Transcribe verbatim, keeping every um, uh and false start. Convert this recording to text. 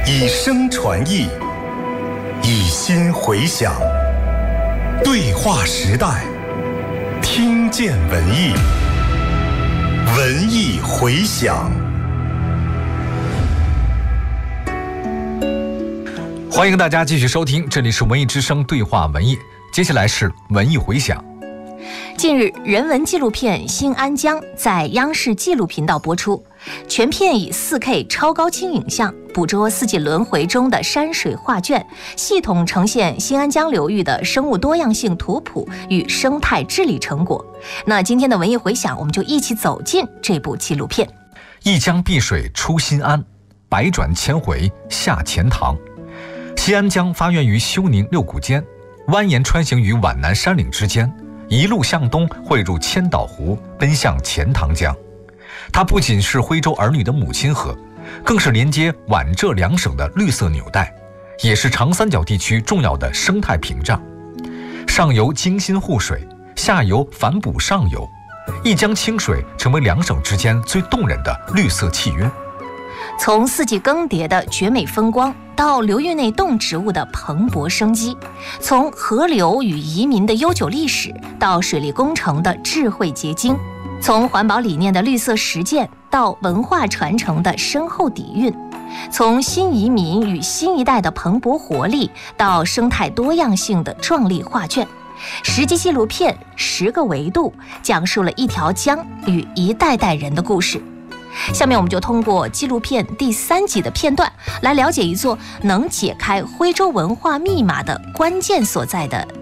以声传译，以心回响。对话时代，听见文艺，文艺回响。 欢迎大家继续收听，这里是文艺之声对话文艺，接下来是文艺回响。 近日，人文纪录片《新安江》在央视纪录频道播出，全片以 四K 超高清影像捕捉四季轮回中的山水画卷，系统呈现新安江流域的生物多样性图谱与生态治理成果。那今天的文艺回响，我们就一起走进这部纪录片。 一江碧水出新安，百转千回下钱塘。新安江发源于休宁六谷间，蜿蜒穿行于皖南山岭之间，一路向东汇入千岛湖，奔向钱塘江。它不仅是徽州儿女的母亲河，更是连接皖浙两省的绿色纽带，也是长三角地区重要的生态屏障。上游精心护水，下游反哺上游，一江清水成为两省之间最动人的绿色契约。 从四季更迭的绝美风光，到流域内动植物的蓬勃生机；从河流与移民的悠久历史，到水利工程的智慧结晶；从环保理念的绿色实践，到文化传承的深厚底蕴；从新移民与新一代的蓬勃活力，到生态多样性的壮丽画卷。十集纪录片，十个维度，讲述了一条江与一代代人的故事。下面我们就通过纪录片第三集的片段，来了解一座能解开徽州文化密码的关键所在的